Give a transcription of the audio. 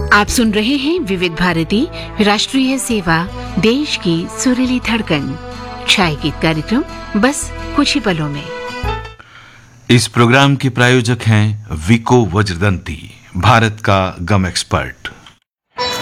आप सुन रहे हैं विविध भारती राष्ट्रीय सेवा, देश की सुरीली धड़कन, छाया गीत कार्यक्रम बस कुछ ही पलों में। इस प्रोग्राम के प्रायोजक हैं विको वज्रदंती, भारत का गम एक्सपर्ट।